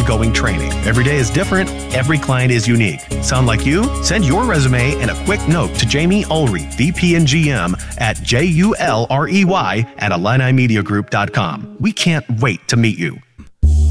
ongoing training. Every day is different. Every client is unique. Sound like you? Send your resume and a quick note to Jamie Ulrey, VP and GM at JULREY at IlliniMediaGroup.com. We can't wait to meet you.